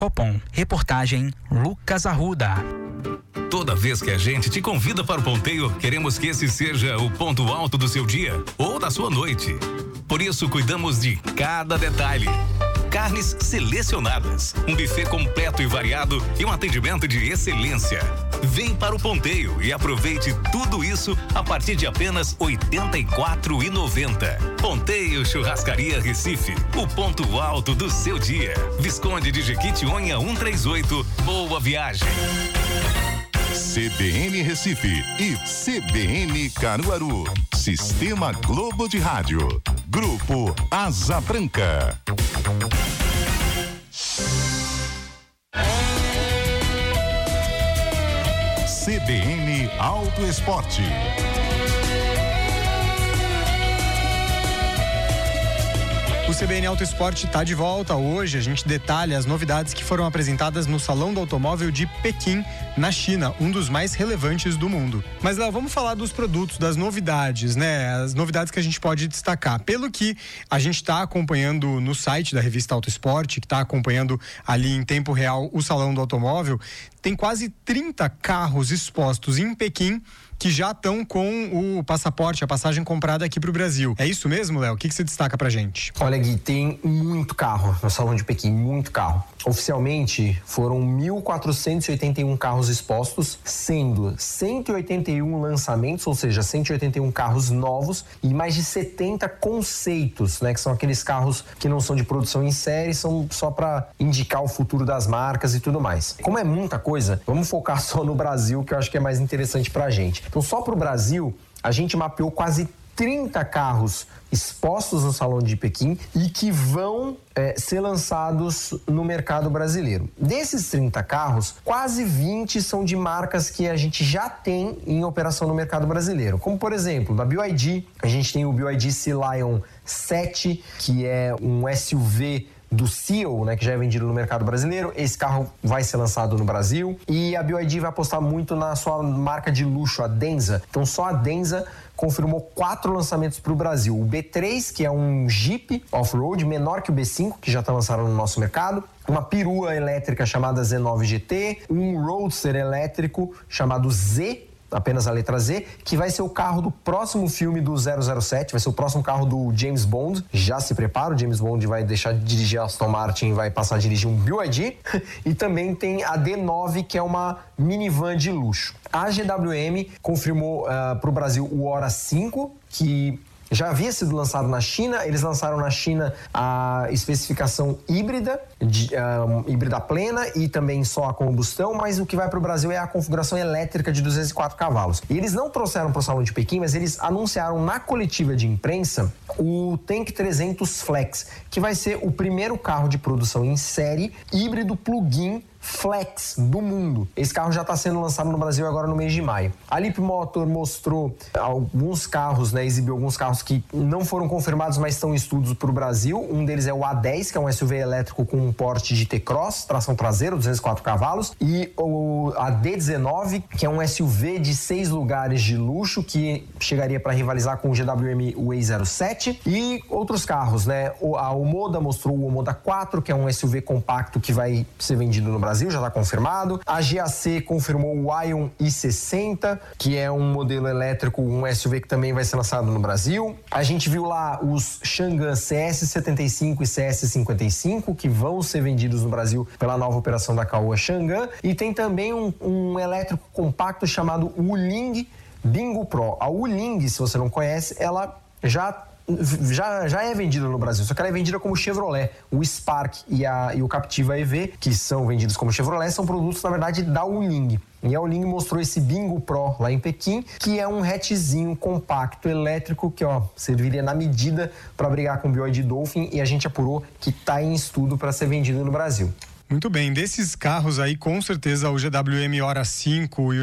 Copom. Reportagem Lucas Arruda. Toda vez que a gente te convida para o ponteio, queremos que esse seja o ponto alto do seu dia ou da sua noite. Por isso, cuidamos de cada detalhe. Carnes selecionadas, um buffet completo e variado e um atendimento de excelência. Vem para o ponteio e aproveite tudo isso a partir de apenas R$ 84,90. Ponteio Churrascaria Recife, o ponto alto do seu dia. Visconde de Jequitinhonha 138. Boa viagem. CBN Recife e CBN Caruaru. Sistema Globo de Rádio. Grupo Asa Branca. CBN Auto Esporte. O CBN Auto Esporte está de volta hoje. A gente detalha as novidades que foram apresentadas no Salão do Automóvel de Pequim, na China, um dos mais relevantes do mundo. Mas, Léo, vamos falar dos produtos, das novidades, né? As novidades que a gente pode destacar. Pelo que a gente está acompanhando no site da revista Auto Esporte, que está acompanhando ali em tempo real o Salão do Automóvel, tem quase 30 carros expostos em Pequim que já estão com o passaporte, a passagem comprada aqui para o Brasil. É isso mesmo, Léo? O que você destaca pra gente? Olha, Gui, tem muito carro no Salão de Pequim, muito carro. Oficialmente, foram 1.481 carros expostos, sendo 181 lançamentos, ou seja, 181 carros novos e mais de 70 conceitos, né? Que são aqueles carros que não são de produção em série, são só para indicar o futuro das marcas e tudo mais. Como é muita coisa, vamos focar só no Brasil, que eu acho que é mais interessante pra gente. Então, só para o Brasil, a gente mapeou quase 30 carros expostos no Salão de Pequim e que vão ser lançados no mercado brasileiro. Desses 30 carros, quase 20 são de marcas que a gente já tem em operação no mercado brasileiro. Como, por exemplo, da BYD, a gente tem o BYD Sea Lion 7, que é um SUV do Seal, né, que já é vendido no mercado brasileiro. Esse carro vai ser lançado no Brasil e a BYD vai apostar muito na sua marca de luxo, a Denza. Então só a Denza confirmou 4 lançamentos para o Brasil. O B3, que é um Jeep off-road, menor que o B5, que já está lançado no nosso mercado. Uma perua elétrica chamada Z9 GT. Um Roadster elétrico chamado Z, apenas a letra Z, que vai ser o carro do próximo filme do 007, vai ser o próximo carro do James Bond. Já se prepara, o James Bond vai deixar de dirigir a Aston Martin e vai passar a dirigir um BYD. E também tem a D9, que é uma minivan de luxo. A GWM confirmou para o Brasil o Hora 5, que já havia sido lançado na China. Eles lançaram na China a especificação híbrida, híbrida plena e também só a combustão, mas o que vai para o Brasil é a configuração elétrica de 204 cavalos. E eles não trouxeram para o Salão de Pequim, mas eles anunciaram na coletiva de imprensa o Tank 300 Flex, que vai ser o primeiro carro de produção em série híbrido plug-in Flex do mundo. Esse carro já está sendo lançado no Brasil agora no mês de maio. A Leapmotor mostrou alguns carros, né, exibiu alguns carros que não foram confirmados, mas estão em estudos para o Brasil. Um deles é o A10, que é um SUV elétrico com um porte de T-Cross, tração traseira, 204 cavalos, e a D19, que é um SUV de 6 lugares de luxo, que chegaria para rivalizar com o GWM E07, e outros carros, né? A Omoda mostrou o Omoda 4, que é um SUV compacto que vai ser vendido no Brasil, já está confirmado. A GAC confirmou o Ion i60, que é um modelo elétrico, um SUV que também vai ser lançado no Brasil. A gente viu lá os Chang'an CS75 e CS55, que vão ser vendidos no Brasil pela nova operação da Caoa Chang'an. E tem também um elétrico compacto chamado Wuling Bingo Pro. A Wuling, se você não conhece, ela já é vendida no Brasil, só que ela é vendida como Chevrolet. O Spark e o Captiva EV, que são vendidos como Chevrolet, são produtos, na verdade, da Wuling. E a Wuling mostrou esse Bingo Pro lá em Pequim, que é um hatchzinho compacto elétrico que serviria na medida para brigar com o BYD Dolphin, e a gente apurou que está em estudo para ser vendido no Brasil. Muito bem, desses carros aí, com certeza o GWM Hora 5 e o